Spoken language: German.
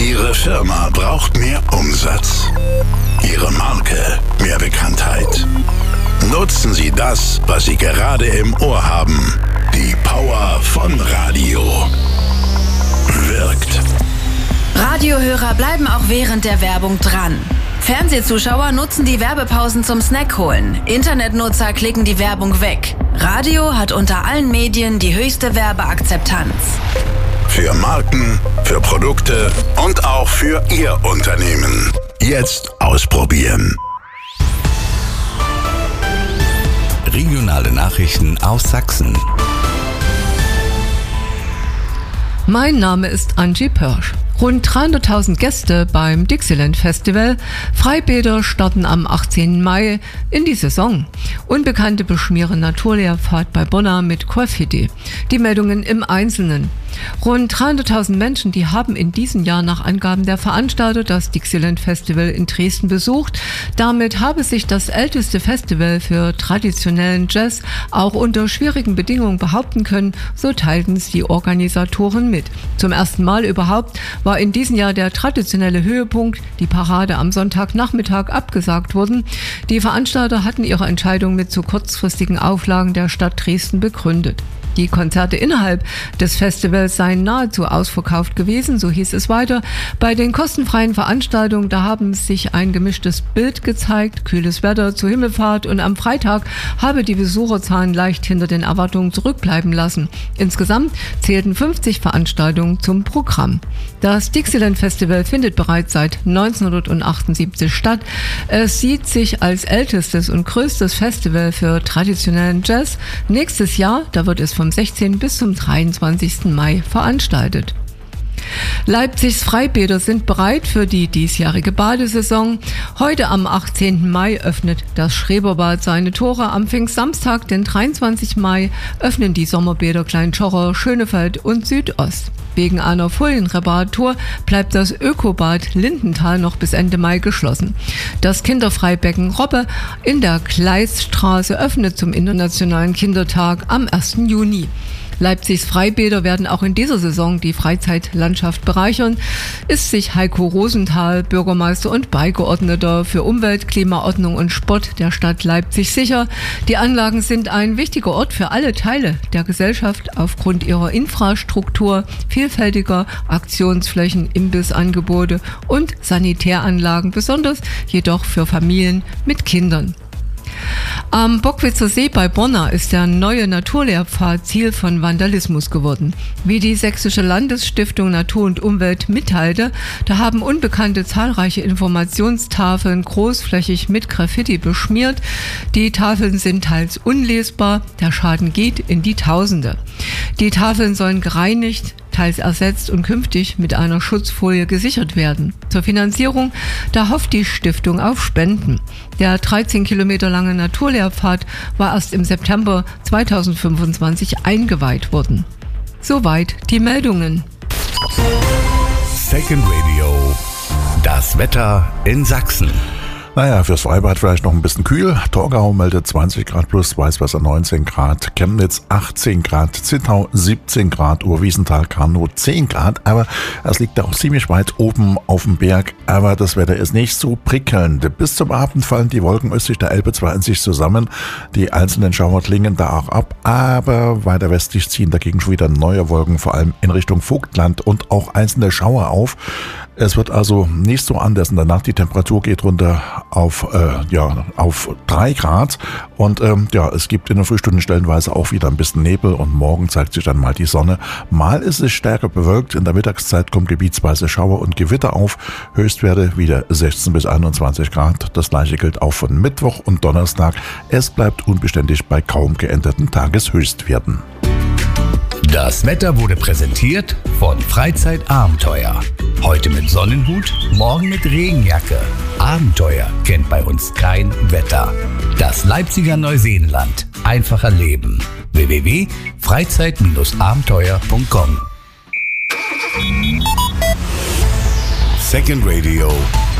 Ihre Firma braucht mehr Umsatz. Ihre Marke mehr Bekanntheit. Nutzen Sie das, was Sie gerade im Ohr haben. Die Power von Radio. Wirkt. Radiohörer bleiben auch während der Werbung dran. Fernsehzuschauer nutzen die Werbepausen zum Snack holen. Internetnutzer klicken die Werbung weg. Radio hat unter allen Medien die höchste Werbeakzeptanz. Für Marken, für Produkte und auch für Ihr Unternehmen. Jetzt ausprobieren. Regionale Nachrichten aus Sachsen. Mein Name ist Angie Pörsch. Rund 300.000 Gäste beim Dixieland Festival. Freibäder starten am 18. Mai in die Saison. Unbekannte beschmieren Naturlehrpfad bei Bonner mit Graffiti. Die Meldungen im Einzelnen. Rund 300.000 Menschen, die haben in diesem Jahr nach Angaben der Veranstalter das Dixieland Festival in Dresden besucht. Damit habe sich das älteste Festival für traditionellen Jazz auch unter schwierigen Bedingungen behaupten können, so teilten es die Organisatoren mit. Zum ersten Mal überhaupt war in diesem Jahr der traditionelle Höhepunkt, die Parade am Sonntagnachmittag, abgesagt worden. Die Veranstalter hatten ihre Entscheidung mit zu kurzfristigen Auflagen der Stadt Dresden begründet. Die Konzerte innerhalb des Festivals seien nahezu ausverkauft gewesen, so hieß es weiter. Bei den kostenfreien Veranstaltungen, da haben sich ein gemischtes Bild gezeigt, kühles Wetter zur Himmelfahrt, und am Freitag habe die Besucherzahlen leicht hinter den Erwartungen zurückbleiben lassen. Insgesamt zählten 50 Veranstaltungen zum Programm. Das Dixieland Festival findet bereits seit 1978 statt. Es sieht sich als ältestes und größtes Festival für traditionellen Jazz. Nächstes Jahr, da wird es vom 16. bis zum 23. Mai veranstaltet. Leipzigs Freibäder sind bereit für die diesjährige Badesaison. Heute am 18. Mai öffnet das Schreberbad seine Tore. Am Pfingstsamstag, den 23. Mai, öffnen die Sommerbäder Kleinschorrer, Schönefeld und Südost. Wegen einer Folienreparatur bleibt das Ökobad Lindenthal noch bis Ende Mai geschlossen. Das Kinderfreibecken Robbe in der Kleiststraße öffnet zum Internationalen Kindertag am 1. Juni. Leipzigs Freibäder werden auch in dieser Saison die Freizeitlandschaft bereichern, ist sich Heiko Rosenthal, Bürgermeister und Beigeordneter für Umwelt, Klimaordnung und Sport der Stadt Leipzig, sicher. Die Anlagen sind ein wichtiger Ort für alle Teile der Gesellschaft aufgrund ihrer Infrastruktur, vielfältiger Aktionsflächen, Imbissangebote und Sanitäranlagen, besonders jedoch für Familien mit Kindern. Am Bockwitzer See bei Bonner ist der neue Naturlehrpfad Ziel von Vandalismus geworden. Wie die Sächsische Landesstiftung Natur und Umwelt mitteilte, da haben Unbekannte zahlreiche Informationstafeln großflächig mit Graffiti beschmiert. Die Tafeln sind teils unlesbar, der Schaden geht in die Tausende. Die Tafeln sollen gereinigt, teils ersetzt und künftig mit einer Schutzfolie gesichert werden. Zur Finanzierung, da hofft die Stiftung auf Spenden. Der 13 Kilometer lange Naturlehrpfad war erst im September 2025 eingeweiht worden. Soweit die Meldungen. Second Radio. Das Wetter in Sachsen. Naja, fürs Freibad vielleicht noch ein bisschen kühl. Torgau meldet 20 Grad plus, Weißwasser 19 Grad, Chemnitz 18 Grad, Zittau 17 Grad, Urwiesenthal, Karnow 10 Grad. Aber es liegt auch ziemlich weit oben auf dem Berg. Aber das Wetter ist nicht so prickelnd. Bis zum Abend fallen die Wolken östlich der Elbe zwar in sich zusammen, die einzelnen Schauer klingen da auch ab, aber weiter westlich ziehen dagegen schon wieder neue Wolken, vor allem in Richtung Vogtland, und auch einzelne Schauer auf. Es wird also nicht so anders in der Nacht. Die Temperatur geht runter auf 3 Grad. Und es gibt in den Frühstunden stellenweise auch wieder ein bisschen Nebel. Und morgen zeigt sich dann mal die Sonne. Mal ist es stärker bewölkt. In der Mittagszeit kommen gebietsweise Schauer und Gewitter auf. Höchstwerte wieder 16 bis 21 Grad. Das gleiche gilt auch von Mittwoch und Donnerstag. Es bleibt unbeständig bei kaum geänderten Tageshöchstwerten. Das Wetter wurde präsentiert von Freizeitabenteuer. Heute mit Sonnenhut, morgen mit Regenjacke. Abenteuer kennt bei uns kein Wetter. Das Leipziger Neuseenland. Einfach erleben. www.freizeit-abenteuer.com. Second Radio.